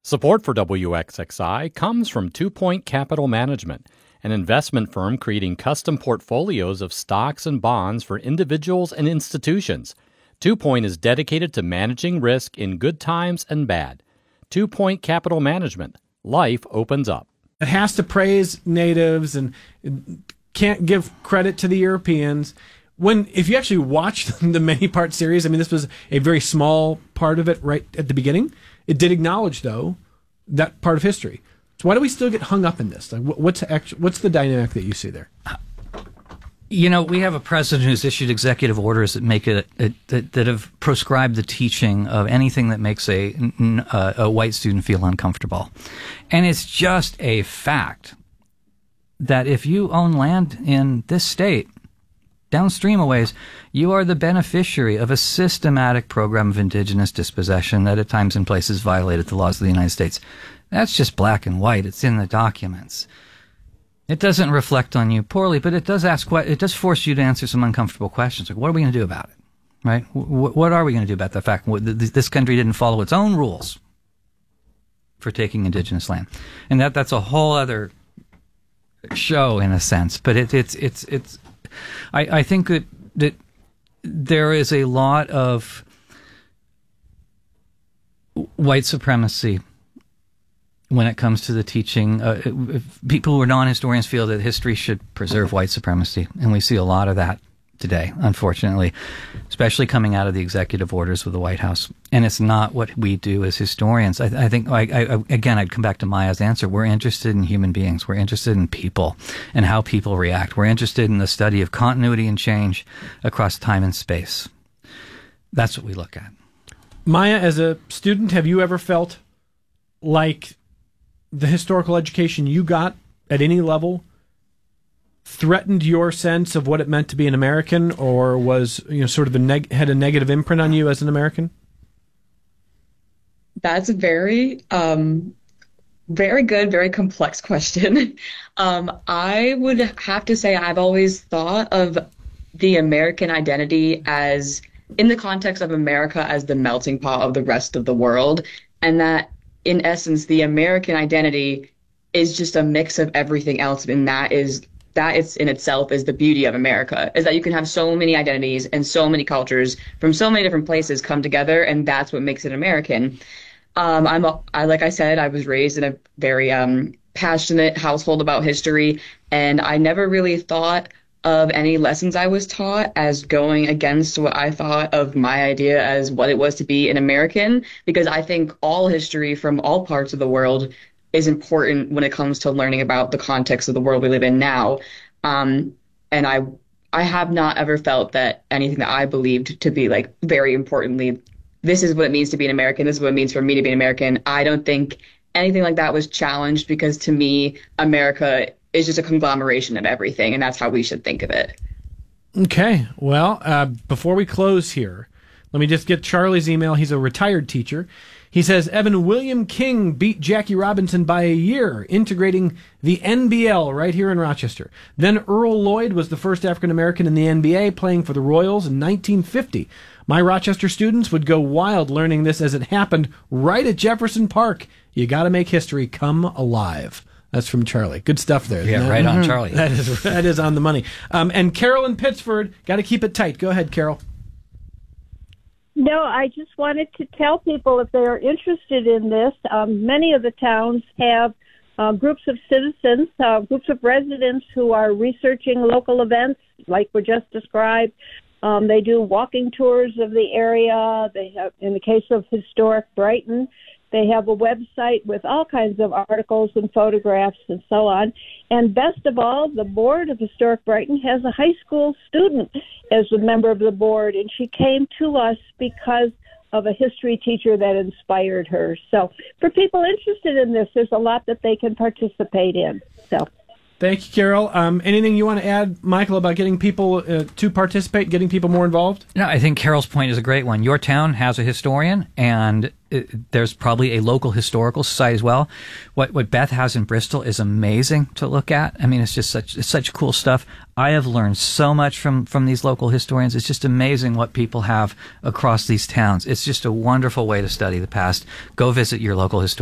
Support for WXXI comes from 2 Point Capital Management, an investment firm creating custom portfolios of stocks and bonds for individuals and institutions. 2 Point is dedicated to managing risk in good times and bad. 2 Point Capital Management. Life opens up. It has to praise natives and can't give credit to the Europeans. If you actually watched the many-part series, I mean, this was a very small part of it right at the beginning. It did acknowledge, though, that part of history. So why do we still get hung up in this? Like, what's the dynamic that you see there? You know, we have a president who's issued executive orders that make that have proscribed the teaching of anything that makes a white student feel uncomfortable. And it's just a fact that if you own land in this state, downstream a ways, you are the beneficiary of a systematic program of indigenous dispossession that at times and places violated the laws of the United States. That's just black and white. It's in the documents. It doesn't reflect on you poorly, but it does force you to answer some uncomfortable questions. Like, what are we going to do about it? Right? What are we going to do about the fact that this country didn't follow its own rules for taking indigenous land? And that's a whole other show in a sense. But I think that there is a lot of white supremacy when it comes to the teaching. People who are non-historians feel that history should preserve white supremacy, and we see a lot of that today, unfortunately, especially coming out of the executive orders with the White House. And it's not what we do as historians. I think, again, I'd come back to Maya's answer. We're interested in human beings. We're interested in people and how people react. We're interested in the study of continuity and change across time and space. That's what we look at. Maya, as a student, have you ever felt like the historical education you got at any level threatened your sense of what it meant to be an American, or was sort of had a negative imprint on you as an American? That's a very good, very complex question. I would have to say I've always thought of the American identity as, in the context of America, as the melting pot of the rest of the world, and that in essence the American identity is just a mix of everything else, and that it's in itself is the beauty of America, is that you can have so many identities and so many cultures from so many different places come together, and that's what makes it American. Like I said, I was raised in a very passionate household about history, and I never really thought of any lessons I was taught as going against what I thought of my idea as what it was to be an American, because I think all history from all parts of the world is important when it comes to learning about the context of the world we live in now. And I have not ever felt that anything that I believed to be, like, very importantly, this is what it means to be an American, this is what it means for me to be an American. I don't think anything like that was challenged, because to me, America is just a conglomeration of everything, and that's how we should think of it. Okay. Well, before we close here, let me just get Charlie's email. He's a retired teacher. He says, Evan, William King beat Jackie Robinson by a year, integrating the NBL right here in Rochester. Then Earl Lloyd was the first African-American in the NBA, playing for the Royals in 1950. My Rochester students would go wild learning this as it happened right at Jefferson Park. You got to make history come alive. That's from Charlie. Good stuff there. Yeah, right on, Charlie. That is on the money. And Carol in Pittsford, got to keep it tight. Go ahead, Carol. No, I just wanted to tell people, if they are interested in this, many of the towns have groups of citizens, groups of residents who are researching local events like were just described. They do walking tours of the area. They have, in the case of Historic Brighton, they have a website with all kinds of articles and photographs and so on. And best of all, the board of Historic Brighton has a high school student as a member of the board, and she came to us because of a history teacher that inspired her. So for people interested in this, there's a lot that they can participate in. So. Thank you, Carol. Anything you want to add, Michael, about getting people to participate, getting people more involved? No, I think Carol's point is a great one. Your town has a historian, and there's probably a local historical society as well. What Beth has in Bristol is amazing to look at. I mean, it's just such cool stuff. I have learned so much from these local historians. It's just amazing what people have across these towns. It's just a wonderful way to study the past. Go visit your local historian.